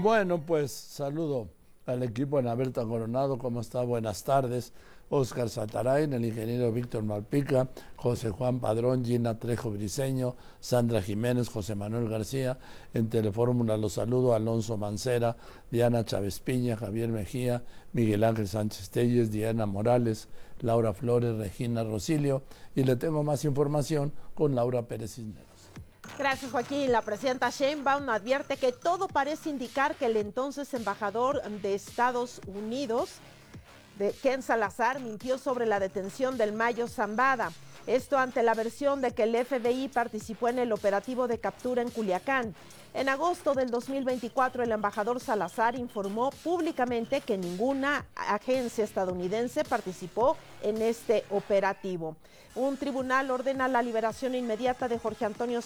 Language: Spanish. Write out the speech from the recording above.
Bueno, pues saludo al equipo Ana Berta Coronado, ¿cómo está? Buenas tardes. Óscar Satarain, el ingeniero Víctor Malpica, José Juan Padrón, Gina Trejo Briceño, Sandra Jiménez, José Manuel García. En Telefórmula los saludo Alonso Mancera, Diana Chávez Piña, Javier Mejía, Miguel Ángel Sánchez Telles, Diana Morales, Laura Flores, Regina Rosilio. Y le tengo más información con Laura Pérez Cisneros. Gracias, Joaquín. La presidenta Sheinbaum advierte que todo parece indicar que el entonces embajador de Estados Unidos, Ken Salazar, mintió sobre la detención del Mayo Zambada. Esto ante la versión de que el FBI participó en el operativo de captura en Culiacán. En agosto del 2024, el embajador Salazar informó públicamente que ninguna agencia estadounidense participó en este operativo. Un tribunal ordena la liberación inmediata de Jorge Antonio